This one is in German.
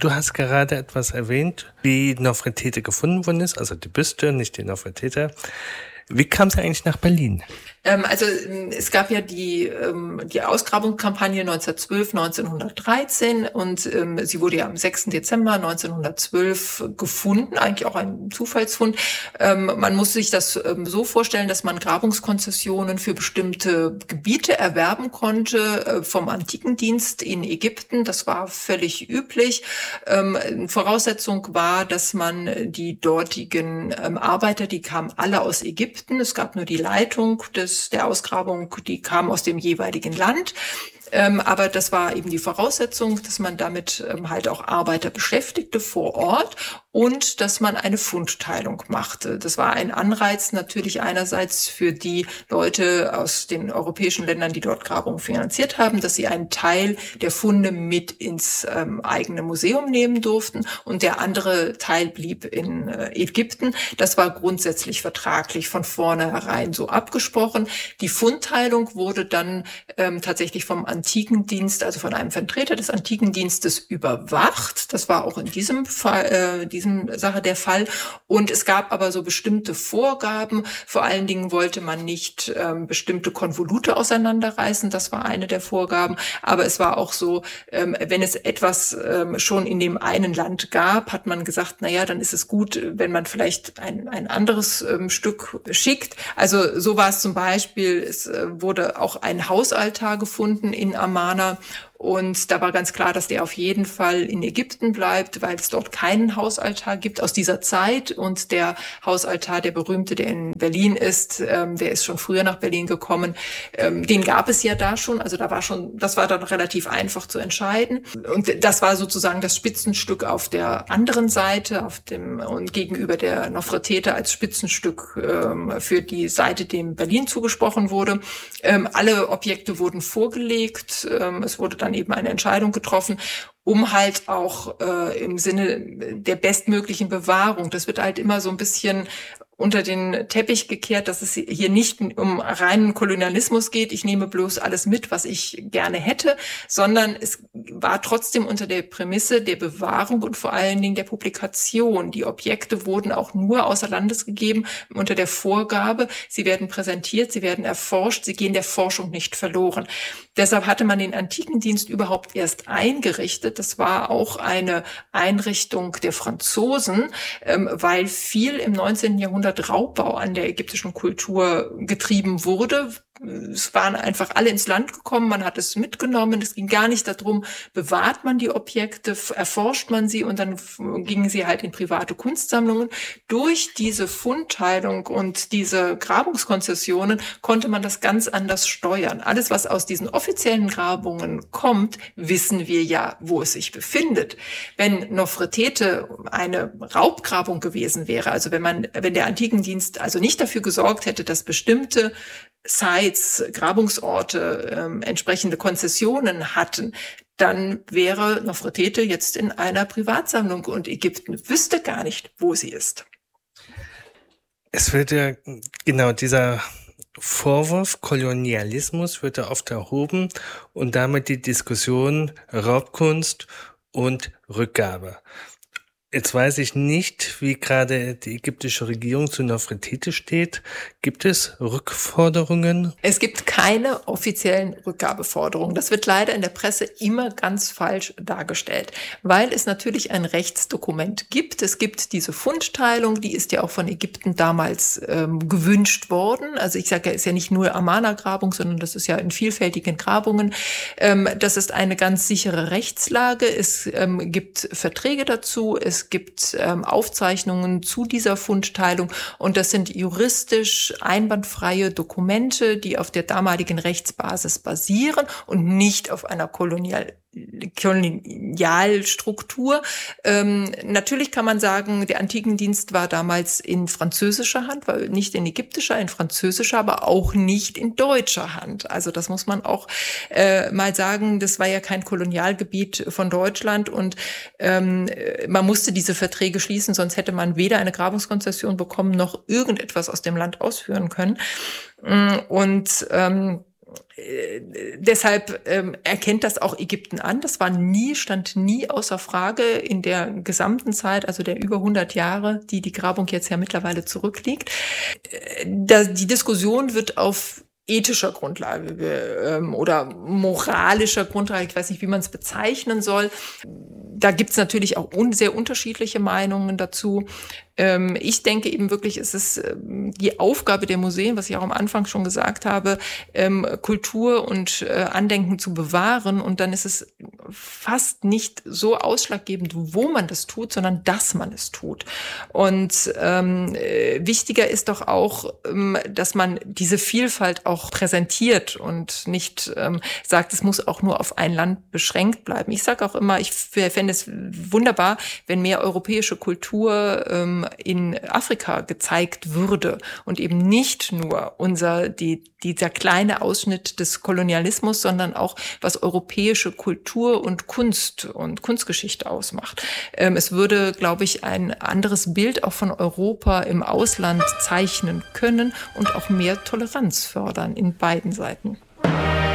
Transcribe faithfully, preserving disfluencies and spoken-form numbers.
Du hast gerade etwas erwähnt, wie Nofretete gefunden worden ist, also die Büste, nicht die Nofretete. Wie kam sie eigentlich nach Berlin? Ähm, also es gab ja die ähm, die Ausgrabungskampagne neunzehnhundertzwölf, neunzehnhundertdreizehn und ähm, sie wurde ja am sechsten Dezember neunzehnhundertzwölf gefunden, eigentlich auch ein Zufallsfund. Ähm, man muss sich das ähm, so vorstellen, dass man Grabungskonzessionen für bestimmte Gebiete erwerben konnte äh, vom Antikendienst in Ägypten. Das war völlig üblich. Ähm, Voraussetzung war, dass man die dortigen ähm, Arbeiter, die kamen alle aus Ägypten. Es gab nur die Leitung des der Ausgrabung, die kam aus dem jeweiligen Land. Ähm, aber das war eben die Voraussetzung, dass man damit ähm, halt auch Arbeiter beschäftigte vor Ort und dass man eine Fundteilung machte. Das war ein Anreiz natürlich einerseits für die Leute aus den europäischen Ländern, die dort Grabungen finanziert haben, dass sie einen Teil der Funde mit ins ähm, eigene Museum nehmen durften und der andere Teil blieb in äh, Ägypten. Das war grundsätzlich vertraglich von vornherein so abgesprochen. Die Fundteilung wurde dann ähm, tatsächlich vom Antikendienst, also von einem Vertreter des Antikendienstes überwacht. Das war auch in diesem Fall, äh, diesem Sache der Fall. Und es gab aber so bestimmte Vorgaben. Vor allen Dingen wollte man nicht ähm, bestimmte Konvolute auseinanderreißen. Das war eine der Vorgaben. Aber es war auch so, ähm, wenn es etwas ähm, schon in dem einen Land gab, hat man gesagt, na ja, dann ist es gut, wenn man vielleicht ein, ein anderes ähm, Stück schickt. Also so war es zum Beispiel, es äh, wurde auch ein Hausaltar gefunden in Amarna. Und da war ganz klar, dass der auf jeden Fall in Ägypten bleibt, weil es dort keinen Hausaltar gibt aus dieser Zeit. Und der Hausaltar, der berühmte, der in Berlin ist, ähm, der ist schon früher nach Berlin gekommen. Ähm, den gab es ja da schon. Also da war schon, das war dann relativ einfach zu entscheiden. Und das war sozusagen das Spitzenstück auf der anderen Seite, auf dem und gegenüber der Nofretete als Spitzenstück ähm, für die Seite, dem Berlin zugesprochen wurde. Ähm, alle Objekte wurden vorgelegt. Ähm, es wurde dann eben eine Entscheidung getroffen, um halt auch äh, im Sinne der bestmöglichen Bewahrung. Das wird halt immer so ein bisschen unter den Teppich gekehrt, dass es hier nicht um reinen Kolonialismus geht. Ich nehme bloß alles mit, was ich gerne hätte, sondern es war trotzdem unter der Prämisse der Bewahrung und vor allen Dingen der Publikation. Die Objekte wurden auch nur außer Landes gegeben unter der Vorgabe, sie werden präsentiert, sie werden erforscht, sie gehen der Forschung nicht verloren. Deshalb hatte man den Antikendienst überhaupt erst eingerichtet. Das war auch eine Einrichtung der Franzosen, weil viel im neunzehnten Jahrhundert Raubbau an der ägyptischen Kultur getrieben wurde. Es waren einfach alle ins Land gekommen, man hat es mitgenommen. Es ging gar nicht darum, bewahrt man die Objekte, erforscht man sie und dann gingen sie halt in private Kunstsammlungen. Durch diese Fundteilung und diese Grabungskonzessionen konnte man das ganz anders steuern. Alles, was aus diesen offiziellen Grabungen kommt, wissen wir ja, wo es sich befindet. Wenn Nofretete eine Raubgrabung gewesen wäre, also wenn man, wenn der Antikendienst also nicht dafür gesorgt hätte, dass bestimmte Sites, Grabungsorte, ähm, entsprechende Konzessionen hatten, dann wäre Nofretete jetzt in einer Privatsammlung und Ägypten wüsste gar nicht, wo sie ist. Es wird ja, genau, dieser Vorwurf Kolonialismus wird ja oft erhoben und damit die Diskussion Raubkunst und Rückgabe. Jetzt weiß ich nicht, wie gerade die ägyptische Regierung zu Nofretete steht. Gibt es Rückforderungen? Es gibt keine offiziellen Rückgabeforderungen. Das wird leider in der Presse immer ganz falsch dargestellt, weil es natürlich ein Rechtsdokument gibt. Es gibt diese Fundteilung, die ist ja auch von Ägypten damals ähm, gewünscht worden. Also ich sage ja, ist ja nicht nur Amarna-Grabung, sondern das ist ja in vielfältigen Grabungen. Ähm, das ist eine ganz sichere Rechtslage. Es ähm, gibt Verträge dazu. Es Es gibt ähm, Aufzeichnungen zu dieser Fundteilung und das sind juristisch einwandfreie Dokumente, die auf der damaligen Rechtsbasis basieren und nicht auf einer Kolonial Kolonialstruktur. Ähm, natürlich kann man sagen, der Antikendienst war damals in französischer Hand, war nicht in ägyptischer, in französischer, aber auch nicht in deutscher Hand. Also das muss man auch äh, mal sagen, das war ja kein Kolonialgebiet von Deutschland und ähm, man musste diese Verträge schließen, sonst hätte man weder eine Grabungskonzession bekommen, noch irgendetwas aus dem Land ausführen können. Und ähm, äh, deshalb ähm, erkennt das auch Ägypten an. Das war nie, stand nie außer Frage in der gesamten Zeit, also der über hundert Jahre, die die Grabung jetzt ja mittlerweile zurückliegt. Äh, da, die Diskussion wird auf ethischer Grundlage ähm, oder moralischer Grundlage, ich weiß nicht, wie man es bezeichnen soll. Da gibt es natürlich auch un- sehr unterschiedliche Meinungen dazu. Ähm, ich denke eben wirklich, es ist ähm, die Aufgabe der Museen, was ich auch am Anfang schon gesagt habe, ähm, Kultur und äh, Andenken zu bewahren. Und dann ist es fast nicht so ausschlaggebend, wo man das tut, sondern dass man es tut. Und ähm, äh, wichtiger ist doch auch, ähm, dass man diese Vielfalt auch präsentiert und nicht ähm, sagt, es muss auch nur auf ein Land beschränkt bleiben. Ich sage auch immer, ich fände es wunderbar, wenn mehr europäische Kultur ähm, in Afrika gezeigt würde und eben nicht nur unser die dieser kleine Ausschnitt des Kolonialismus, sondern auch was europäische Kultur und Kunst und Kunstgeschichte ausmacht. Ähm, es würde, glaube ich, ein anderes Bild auch von Europa im Ausland zeichnen können und auch mehr Toleranz fördern in beiden Seiten.